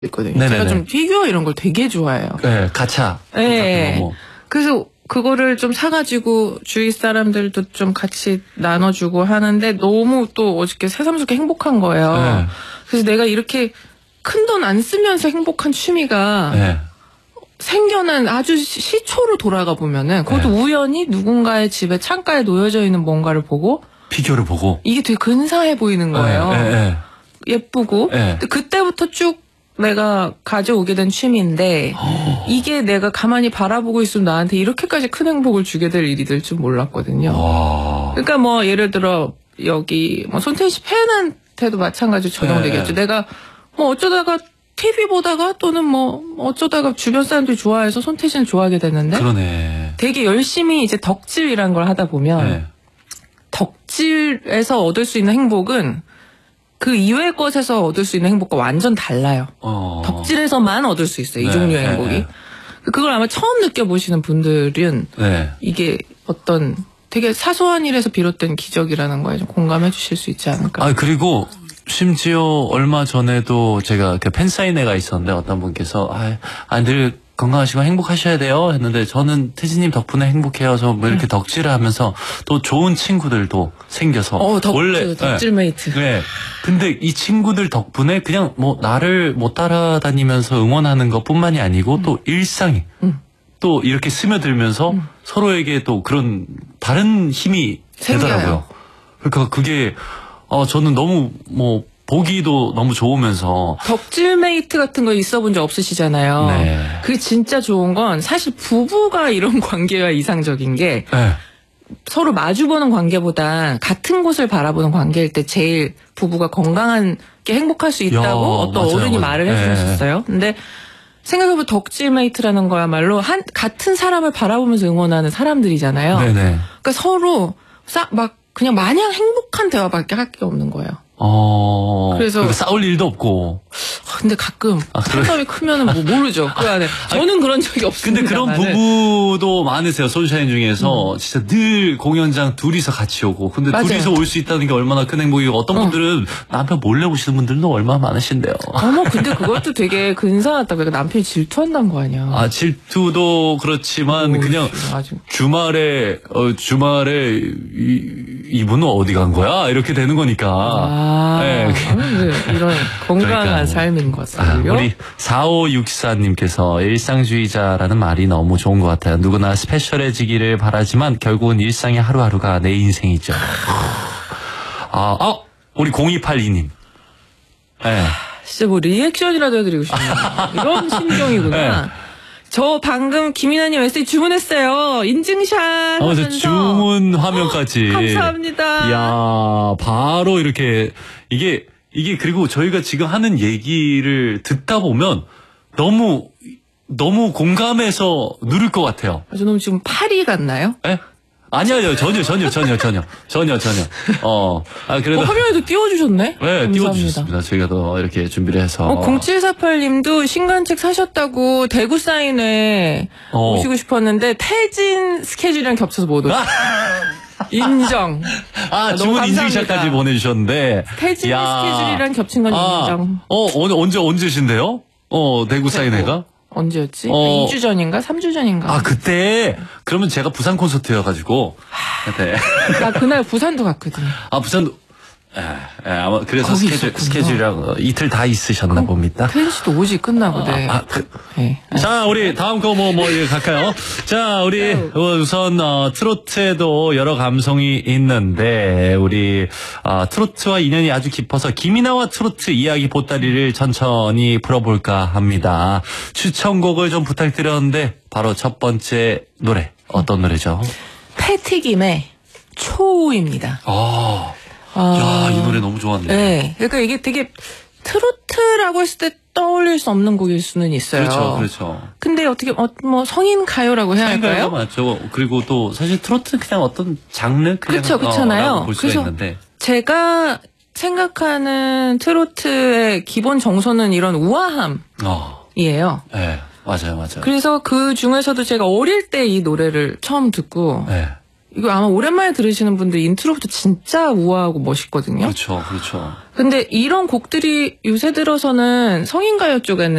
있거든요. 네네네. 제가 좀 피규어 이런 걸 되게 좋아해요. 네, 가차. 네. 뭐. 그래서 그거를 좀 사가지고 주위 사람들도 좀 같이 나눠주고 하는데 너무 또 어저께 새삼스럽게 행복한 거예요. 네. 그래서 내가 이렇게 큰 돈 안 쓰면서 행복한 취미가 네. 생겨난 아주 시초로 돌아가 보면은 그것도 네. 우연히 누군가의 집에 창가에 놓여져 있는 뭔가를 보고 피규어를 보고. 이게 되게 근사해 보이는 거예요. 네, 네, 예쁘고. 네. 근데 그때부터 쭉 내가 가져오게 된 취미인데 이게 내가 가만히 바라보고 있으면 나한테 이렇게까지 큰 행복을 주게 될 일이 될 줄 몰랐거든요. 와. 그러니까 뭐 예를 들어 여기 뭐 손태희 씨 팬한테도 마찬가지로 적용되겠죠. 네. 내가 뭐 어쩌다가 TV 보다가 또는 뭐 어쩌다가 주변 사람들이 좋아해서 손태희 씨를 좋아하게 됐는데 그러네. 되게 열심히 이제 덕질이란 걸 하다 보면 네. 덕질에서 얻을 수 있는 행복은 그 이외의 것에서 얻을 수 있는 행복과 완전 달라요. 덕질에서만 얻을 수 있어요. 이 네, 종류의 네, 행복이. 네. 그걸 아마 처음 느껴보시는 분들은 네. 이게 어떤 되게 사소한 일에서 비롯된 기적이라는 거에 좀 공감해 주실 수 있지 않을까. 아, 그리고 심지어 얼마 전에도 제가 그 팬사인회가 있었는데 어떤 분께서 늘 건강하시고 행복하셔야 돼요 했는데 저는 태진님 덕분에 행복해요. 저 뭐 이렇게 덕질을 하면서 또 좋은 친구들도 생겨서 원래 덕질메이트. 네. 근데 이 친구들 덕분에 그냥 뭐 나를 못 따라다니면서 응원하는 것뿐만이 아니고 또 일상이 또 이렇게 스며들면서 서로에게 또 그런 다른 힘이 생겨요. 되더라고요. 그러니까 그게 저는 너무 뭐 보기도 너무 좋으면서 덕질메이트 같은 거 있어본 적 없으시잖아요. 네. 그게 진짜 좋은 건 사실 부부가 이런 관계가 이상적인 게 네. 서로 마주보는 관계보다 같은 곳을 바라보는 관계일 때 제일 부부가 건강한 게 행복할 수 있다고 어떤 맞아요, 어른이 맞아요. 말을 해주셨어요. 근데 생각해보면 덕질메이트라는 거야말로 같은 사람을 바라보면서 응원하는 사람들이잖아요. 네네. 그러니까 서로 막 그냥 마냥 행복한 대화밖에 할 게 없는 거예요. 그래서 싸울 일도 없고. 근데 가끔 사람이 크면은 뭐 모르죠. 그 안에 저는 그런 적이 없습니다. 근데 그런 부부도 많으세요. 손샤인 중에서 진짜 늘 공연장 둘이서 같이 오고. 근데 맞아요. 둘이서 올 수 있다는 게 얼마나 큰 행복이고 어떤 분들은 남편 몰래 오시는 분들도 얼마나 많으신데요. 어머, 근데 그것도 되게 근사하다. 그러니까 남편이 질투한다는 거 아니야. 아, 질투도 그렇지만 그냥 아주. 주말에 이분은 어디 간 거야? 이렇게 되는 거니까. 네. 이런 건강한 그러니까. 삶인 것을요. 우리 4564님께서 일상주의자라는 말이 너무 좋은 것 같아요. 누구나 스페셜해지기를 바라지만 결국은 일상의 하루하루가 내 인생이죠. 우리 0282님. 네. 진짜 뭐 리액션이라도 해드리고 싶네요. 이런 심정이구나. 네. 저 방금 김이나님 에세이 주문했어요. 인증샷. 저 하면서. 주문 화면까지. 감사합니다. 이야, 바로 이렇게 이게 그리고 저희가 지금 하는 얘기를 듣다 보면 너무 공감해서 누를 것 같아요. 저놈 지금 파리 같나요? 예? 아니요, 전혀. 그래도. 화면에도 띄워주셨네? 네, 감사합니다. 띄워주셨습니다. 저희가 더 이렇게 준비를 해서. 0748님도 신간책 사셨다고 대구 사인회 오시고 싶었는데 태진 스케줄이랑 겹쳐서 못 오셨어요. 인정. 주문 인증샷까지 보내주셨는데. 태진 스케줄이랑 겹친 건 인정. 언제신데요? 대구 사인회가? 언제였지? 2주 전인가? 3주 전인가? 그때? 그러면 제가 부산 콘서트여가지고. 네. 나 그날 부산도 갔거든. 부산도. 아마 그래서 스케줄이랑 이틀 다 있으셨나 봅니다. 태진 씨도 오지 끝나고, 네. 네. 자, 우리 다음 거 갈까요? 자, 우리 우선 트로트에도 여러 감성이 있는데 우리 트로트와 인연이 아주 깊어서 김이나와 트로트 이야기 보따리를 천천히 풀어볼까 합니다. 추천곡을 좀 부탁드렸는데 바로 첫 번째 노래 어떤 노래죠? 패티김의 초우입니다. 이 노래 너무 좋았네. 네. 그러니까 이게 되게 트로트라고 했을 때 떠올릴 수 없는 곡일 수는 있어요. 그렇죠. 근데 어떻게, 뭐, 성인 가요라고 해야 할까요? 맞죠. 그리고 또, 사실 트로트는 그냥 어떤 장르? 그렇잖아요. 볼 수가 있는데. 제가 생각하는 트로트의 기본 정서는 이런 우아함이에요. 네, 맞아요. 그래서 그 중에서도 제가 어릴 때 이 노래를 처음 듣고, 네. 이거 아마 오랜만에 들으시는 분들 인트로부터 진짜 우아하고 멋있거든요. 그렇죠, 그렇죠. 근데 이런 곡들이 요새 들어서는 성인가요 쪽에는